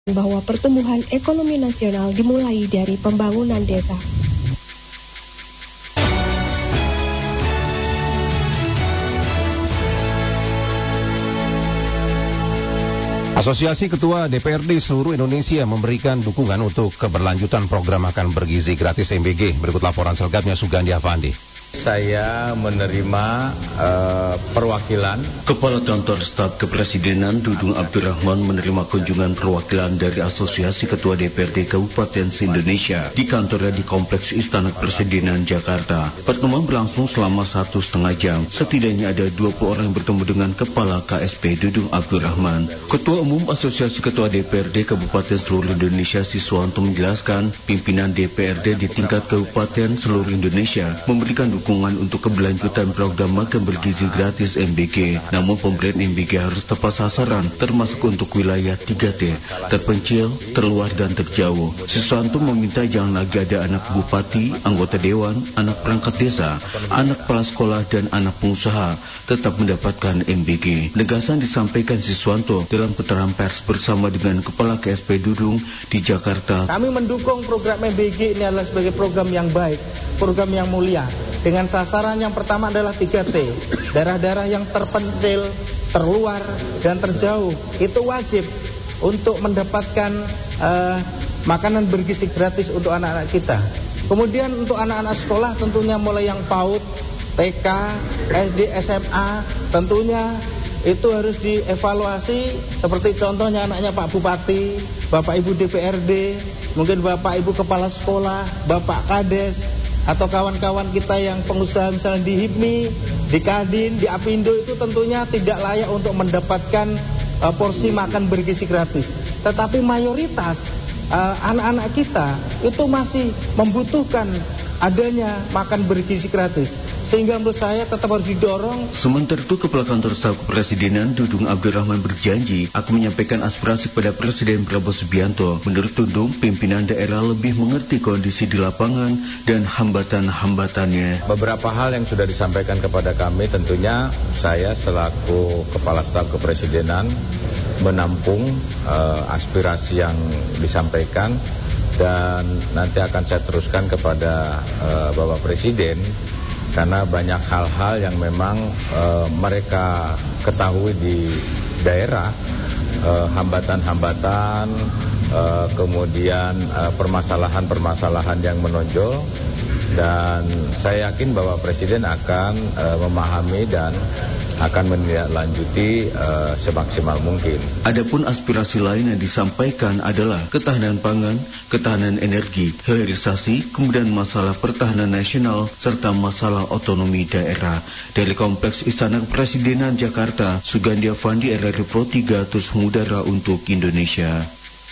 bahwa pertumbuhan ekonomi nasional dimulai dari pembangunan desa. Asosiasi Ketua DPRD seluruh Indonesia memberikan dukungan untuk keberlanjutan program makan bergizi gratis MBG. Berikut laporan selengkapnya Sugandi Afandi. Saya menerima perwakilan Kepala Kantor Staf Kepresidenan Dudung Abdurrahman menerima kunjungan perwakilan dari Asosiasi Ketua DPRD Kabupaten se-Indonesia di kantornya di Kompleks Istana Kepresidenan Jakarta. Pertemuan berlangsung selama 1,5 jam. Setidaknya ada 20 orang yang bertemu dengan Kepala KSP Dudung Abdurrahman. Ketua Umum Asosiasi Ketua DPRD Kabupaten seluruh Indonesia Siswanto menjelaskan, pimpinan DPRD di tingkat kabupaten seluruh Indonesia memberikan dukungan untuk keberlanjutan program makan bergizi gratis MBG. Namun pemberian MBG harus tepat sasaran, termasuk untuk wilayah 3T, terpencil, terluar, dan terjauh. Siswanto meminta jangan lagi ada anak bupati, anggota dewan, anak perangkat desa, anak kepala sekolah, dan anak pengusaha tetap mendapatkan MBG. Penegasan disampaikan Siswanto dalam keterangan pers bersama dengan Kepala KSP Dudung di Jakarta. Kami mendukung program MBG ini adalah sebagai program yang baik, program yang mulia. Dengan sasaran yang pertama adalah 3T, daerah-daerah yang terpencil, terluar, dan terjauh. Itu wajib untuk mendapatkan makanan bergizi gratis untuk anak-anak kita. Kemudian untuk anak-anak sekolah tentunya mulai yang PAUD, TK, SD, SMA, tentunya itu harus dievaluasi seperti contohnya anaknya Pak Bupati, Bapak Ibu DPRD, mungkin Bapak Ibu Kepala Sekolah, Bapak Kades, atau kawan-kawan kita yang pengusaha misalnya di HIPMI, di Kadin, di Apindo itu tentunya tidak layak untuk mendapatkan porsi makan bergizi gratis. Tetapi mayoritas anak-anak kita itu masih membutuhkan adanya makan bergizi gratis. Sehingga menurut saya tetap harus didorong. Sementara itu, Kepala Kantor Staf Kepresidenan Dudung Abdurrahman berjanji akan menyampaikan aspirasi kepada Presiden Prabowo Subianto. Menurut Dudung, pimpinan daerah lebih mengerti kondisi di lapangan dan hambatan-hambatannya. Beberapa hal yang sudah disampaikan kepada kami, tentunya saya selaku Kepala Staf Kepresidenan menampung aspirasi yang disampaikan dan nanti akan saya teruskan kepada Bapak Presiden. Karena banyak hal-hal yang memang mereka ketahui di daerah, hambatan-hambatan, kemudian permasalahan-permasalahan yang menonjol, dan saya yakin bahwa Presiden akan memahami dan akan menindaklanjuti semaksimal mungkin. Adapun aspirasi lain yang disampaikan adalah ketahanan pangan, ketahanan energi, hilirisasi, kemudian masalah pertahanan nasional, serta masalah otonomi daerah. Dari Kompleks Istana Kepresidenan Jakarta, Sugandi Afandi, RRI Pro 3, terus mengudara untuk Indonesia.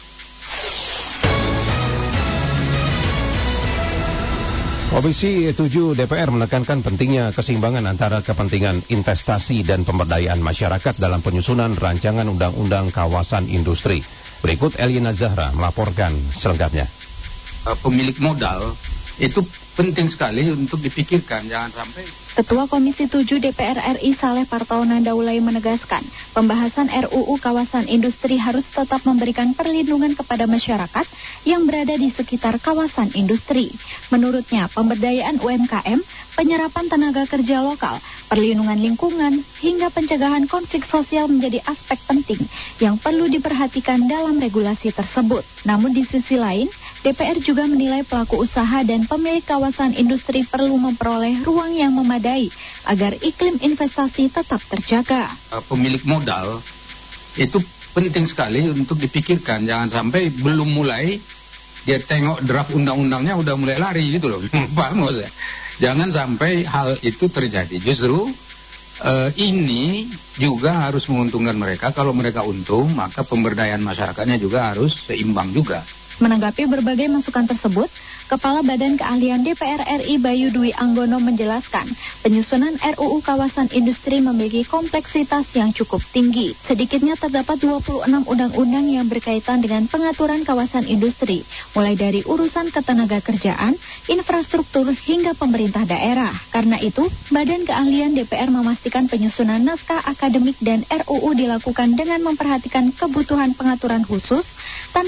Komisi 7 DPR menekankan pentingnya keseimbangan antara kepentingan investasi dan pemberdayaan masyarakat dalam penyusunan rancangan undang-undang kawasan industri. Berikut Elina Zahra melaporkan selengkapnya. Pemilik modal itu penting sekali untuk dipikirkan, jangan sampai. Ketua Komisi 7 DPR RI Saleh Partaunan Daulay menegaskan, pembahasan RUU kawasan industri harus tetap memberikan perlindungan kepada masyarakat yang berada di sekitar kawasan industri. Menurutnya, pemberdayaan UMKM, penyerapan tenaga kerja lokal, perlindungan lingkungan, hingga pencegahan konflik sosial menjadi aspek penting yang perlu diperhatikan dalam regulasi tersebut. Namun di sisi lain, DPR juga menilai pelaku usaha dan pemilik kawasan industri perlu memperoleh ruang yang memadai agar iklim investasi tetap terjaga. Pemilik modal itu penting sekali untuk dipikirkan, jangan sampai belum mulai dia tengok draft undang-undangnya udah mulai lari gitu loh. Paham nggak? Jangan sampai hal itu terjadi. Justru ini juga harus menguntungkan mereka. Kalau mereka untung, maka pemberdayaan masyarakatnya juga harus seimbang juga. Menanggapi berbagai masukan tersebut, Kepala Badan Keahlian DPR RI Bayu Dwi Anggono menjelaskan, penyusunan RUU kawasan industri memiliki kompleksitas yang cukup tinggi. Sedikitnya terdapat 26 undang-undang yang berkaitan dengan pengaturan kawasan industri, mulai dari urusan ketenaga kerjaan, infrastruktur, hingga pemerintah daerah. Karena itu, Badan Keahlian DPR memastikan penyusunan naskah akademik dan RUU dilakukan dengan memperhatikan kebutuhan pengaturan khusus